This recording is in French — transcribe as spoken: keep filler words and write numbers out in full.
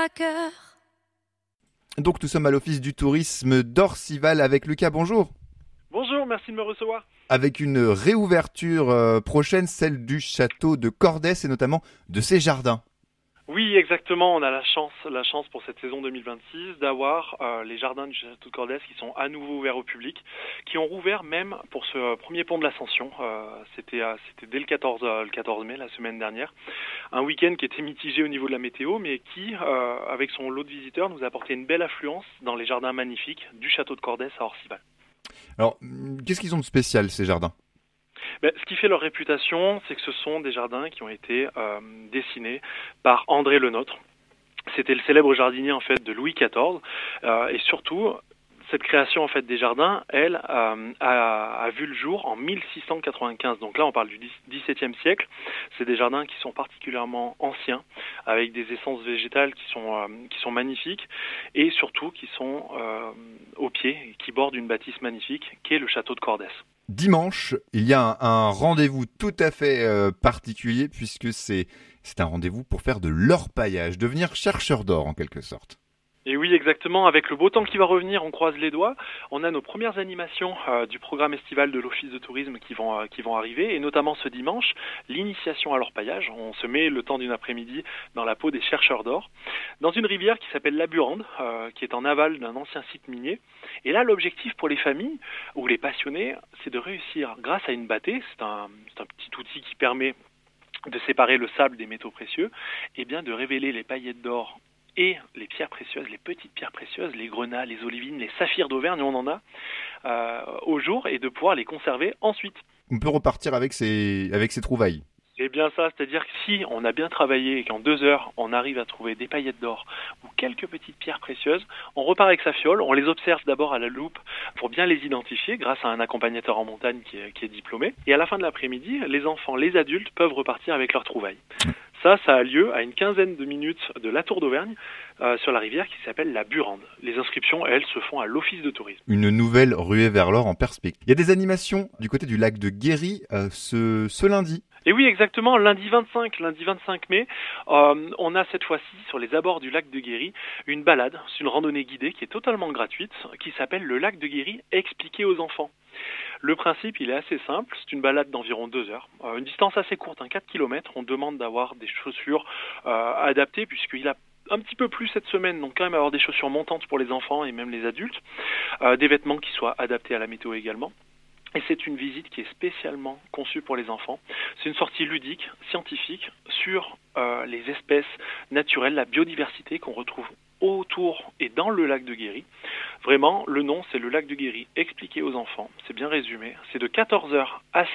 à cœur. Donc nous sommes à l'Office du tourisme d'Orcival avec Lucas, bonjour. Bonjour, merci de me recevoir. Avec une réouverture euh, prochaine, celle du château de Cordès et notamment de ses jardins. Oui, exactement, on a la chance, la chance pour cette saison deux mille vingt-six d'avoir euh, les jardins du château de Cordès qui sont à nouveau ouverts au public, qui ont rouvert même pour ce premier pont de l'Ascension. Euh, c'était, euh, c'était dès le quatorze, euh, le quatorze mai, la semaine dernière. Un week-end qui était mitigé au niveau de la météo, mais qui, euh, avec son lot de visiteurs, nous a apporté une belle affluence dans les jardins magnifiques du château de Cordès à Orcival. Alors, qu'est-ce qu'ils ont de spécial, ces jardins ? Ben, ce qui fait leur réputation, c'est que ce sont des jardins qui ont été euh, dessinés par André Le Nôtre. C'était le célèbre jardinier en fait de Louis quatorze, euh, et surtout cette création en fait des jardins, elle euh, a, a vu le jour en mille six cent quatre-vingt-quinze. Donc là, on parle du dix-septième siècle. C'est des jardins qui sont particulièrement anciens, avec des essences végétales qui sont euh, qui sont magnifiques et surtout qui sont euh, au pied, qui bordent une bâtisse magnifique, qui est le château de Cordès. Dimanche, il y a un, un rendez-vous tout à fait euh, particulier puisque c'est, c'est un rendez-vous pour faire de l'orpaillage, devenir chercheur d'or en quelque sorte. Et oui, exactement. Avec le beau temps qui va revenir, on croise les doigts. On a nos premières animations euh, du programme estival de l'Office de tourisme qui vont euh, qui vont arriver, et notamment ce dimanche, l'initiation à l'orpaillage. On se met le temps d'une après-midi dans la peau des chercheurs d'or, dans une rivière qui s'appelle la Burande, euh, qui est en aval d'un ancien site minier. Et là, l'objectif pour les familles ou les passionnés, c'est de réussir, grâce à une bâtée, c'est un, c'est un petit outil qui permet de séparer le sable des métaux précieux, et bien de révéler les paillettes d'or et les pierres précieuses, les petites pierres précieuses, les grenats, les olivines, les saphirs d'Auvergne, on en a, euh, au jour, et de pouvoir les conserver ensuite. On peut repartir avec ses, avec ses trouvailles. C'est bien ça, c'est-à-dire que si on a bien travaillé et qu'en deux heures, on arrive à trouver des paillettes d'or ou quelques petites pierres précieuses, on repart avec sa fiole, on les observe d'abord à la loupe pour bien les identifier grâce à un accompagnateur en montagne qui est, qui est diplômé. Et à la fin de l'après-midi, les enfants, les adultes peuvent repartir avec leurs trouvailles. Ça, ça a lieu à une quinzaine de minutes de la Tour d'Auvergne, euh, sur la rivière qui s'appelle la Burande. Les inscriptions, elles, se font à l'Office de tourisme. Une nouvelle ruée vers l'or en perspective. Il y a des animations du côté du lac de Guéry euh, ce, ce lundi. Et oui, exactement, lundi vingt-cinq, lundi vingt-cinq mai, euh, on a cette fois-ci, sur les abords du lac de Guéry, une balade, c'est une randonnée guidée qui est totalement gratuite, qui s'appelle le lac de Guéry expliqué aux enfants. Le principe, il est assez simple, c'est une balade d'environ deux heures, euh, une distance assez courte, hein, quatre kilomètres, on demande d'avoir des chaussures euh, adaptées, puisqu'il a un petit peu plus cette semaine, donc quand même avoir des chaussures montantes pour les enfants et même les adultes, euh, des vêtements qui soient adaptés à la météo également. Et c'est une visite qui est spécialement conçue pour les enfants. C'est une sortie ludique, scientifique, sur euh, les espèces naturelles, la biodiversité qu'on retrouve autour et dans le lac de Guéry. Vraiment, le nom, c'est le lac de Guéry expliqué aux enfants. C'est bien résumé. C'est de quatorze heures à